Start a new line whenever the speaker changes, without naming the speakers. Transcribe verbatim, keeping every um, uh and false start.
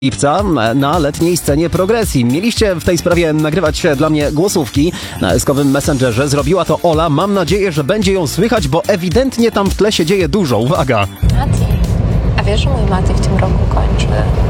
lipca na letniej scenie progresji. Mieliście w tej sprawie nagrywać dla mnie głosówki na eskowym Messengerze. Zrobiła to Ola. Mam nadzieję, że będzie ją słychać, bo ewidentnie tam w tle się dzieje dużo. Uwaga!
Mati, a wiesz, że mój Mati w tym roku kończy